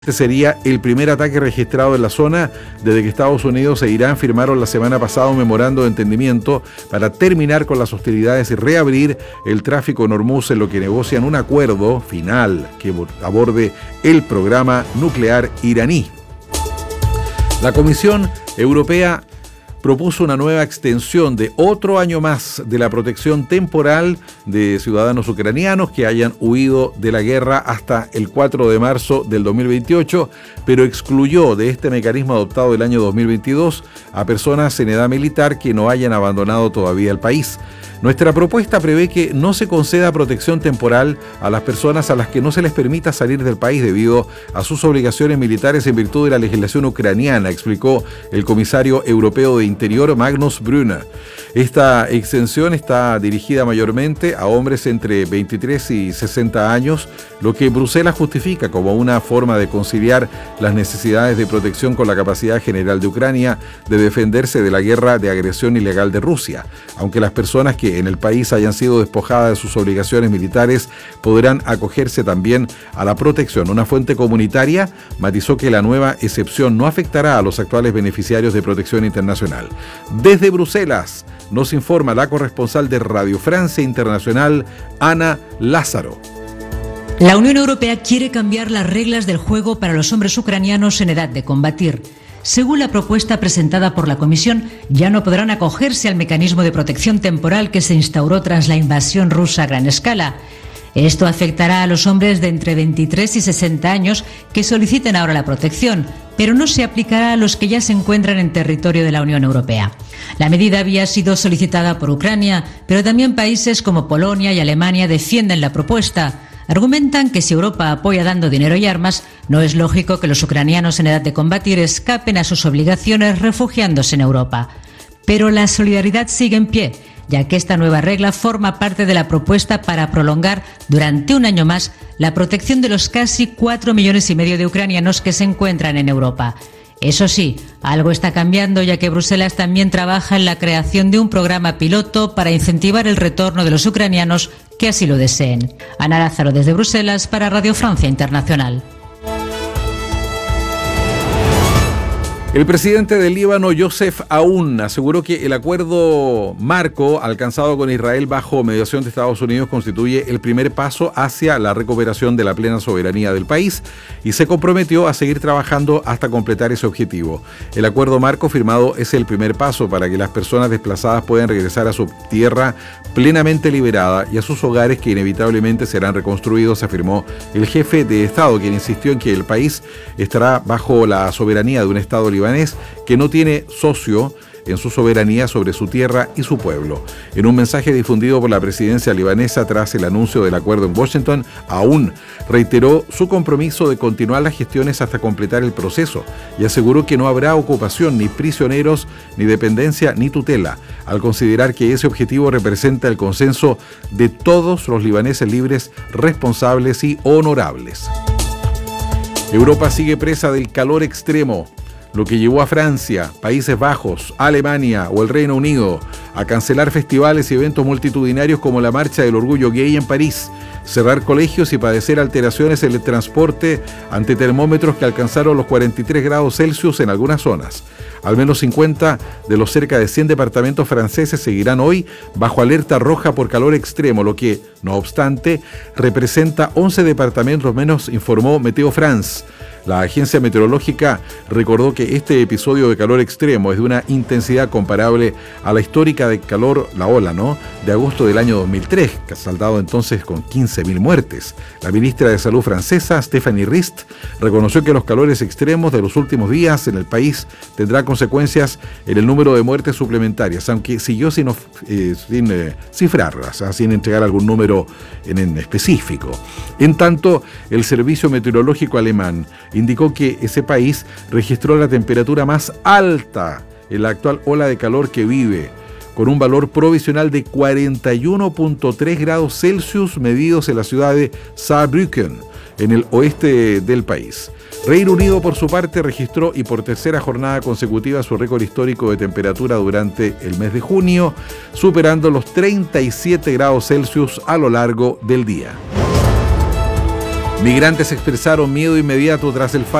Este sería el primer ataque registrado en la zona desde que Estados Unidos e Irán firmaron la semana pasada un memorando de entendimiento para terminar con las hostilidades y reabrir el tráfico en Hormuz, en lo que negocian un acuerdo final que aborde el programa nuclear iraní. La Comisión Europea propuso una nueva extensión de otro año más de la protección temporal de ciudadanos ucranianos que hayan huido de la guerra hasta el 4 de marzo del 2028, pero excluyó de este mecanismo adoptado el año 2022 a personas en edad militar que no hayan abandonado todavía el país. Nuestra propuesta prevé que no se conceda protección temporal a las personas a las que no se les permita salir del país debido a sus obligaciones militares en virtud de la legislación ucraniana, explicó el comisario europeo de Interior Magnus Brunner. Esta exención está dirigida mayormente a hombres entre 23 y 60 años, lo que Bruselas justifica como una forma de conciliar las necesidades de protección con la capacidad general de Ucrania de defenderse de la guerra de agresión ilegal de Rusia, aunque las personas que en el país hayan sido despojadas de sus obligaciones militares podrán acogerse también a la protección. Una fuente comunitaria matizó que la nueva excepción no afectará a los actuales beneficiarios de protección internacional. Desde Bruselas nos informa la corresponsal de Radio Francia Internacional, Ana Lázaro. La Unión Europea quiere cambiar las reglas del juego para los hombres ucranianos en edad de combatir. Según la propuesta presentada por la Comisión, ya no podrán acogerse al mecanismo de protección temporal que se instauró tras la invasión rusa a gran escala. Esto afectará a los hombres de entre 23 y 60 años que soliciten ahora la protección, pero no se aplicará a los que ya se encuentran en territorio de la Unión Europea. La medida había sido solicitada por Ucrania, pero también países como Polonia y Alemania defienden la propuesta. Argumentan que si Europa apoya dando dinero y armas, no es lógico que los ucranianos en edad de combatir escapen a sus obligaciones refugiándose en Europa. Pero la solidaridad sigue en pie, ya que esta nueva regla forma parte de la propuesta para prolongar durante un año más la protección de los casi 4,5 millones de ucranianos que se encuentran en Europa. Eso sí, algo está cambiando, ya que Bruselas también trabaja en la creación de un programa piloto para incentivar el retorno de los ucranianos que así lo deseen. Ana Lázaro desde Bruselas para Radio Francia Internacional. El presidente del Líbano, Youssef Aoun, aseguró que el acuerdo marco alcanzado con Israel bajo mediación de Estados Unidos constituye el primer paso hacia la recuperación de la plena soberanía del país y se comprometió a seguir trabajando hasta completar ese objetivo. El acuerdo marco firmado es el primer paso para que las personas desplazadas puedan regresar a su tierra plenamente liberada y a sus hogares que inevitablemente serán reconstruidos, afirmó el jefe de Estado, quien insistió en que el país estará bajo la soberanía de un Estado libanés que no tiene socio en su soberanía sobre su tierra y su pueblo. En un mensaje difundido por la presidencia libanesa tras el anuncio del acuerdo en Washington, Aoun reiteró su compromiso de continuar las gestiones hasta completar el proceso y aseguró que no habrá ocupación, ni prisioneros, ni dependencia, ni tutela, al considerar que ese objetivo representa el consenso de todos los libaneses libres, responsables y honorables. Europa sigue presa del calor extremo, lo que llevó a Francia, Países Bajos, Alemania o el Reino Unido a cancelar festivales y eventos multitudinarios como la Marcha del Orgullo Gay en París, cerrar colegios y padecer alteraciones en el transporte ante termómetros que alcanzaron los 43 grados Celsius en algunas zonas. Al menos 50 de los cerca de 100 departamentos franceses seguirán hoy bajo alerta roja por calor extremo, lo que, no obstante, representa 11 departamentos menos, informó Meteo France. La agencia meteorológica recordó que este episodio de calor extremo es de una intensidad comparable a la histórica de calor, la ola, de agosto del año 2003, que ha saldado entonces con 15.000 muertes. La ministra de Salud francesa, Stéphanie Rist, reconoció que los calores extremos de los últimos días en el país tendrán consecuencias en el número de muertes suplementarias, aunque siguió sin cifrarlas, sin entregar algún número en específico. En tanto, el Servicio Meteorológico Alemán indicó que ese país registró la temperatura más alta en la actual ola de calor que vive, con un valor provisional de 41.3 grados Celsius medidos en la ciudad de Saarbrücken, en el oeste del país. Reino Unido, por su parte, registró y por tercera jornada consecutiva su récord histórico de temperatura durante el mes de junio, superando los 37 grados Celsius a lo largo del día. Migrantes expresaron miedo inmediato tras el fallo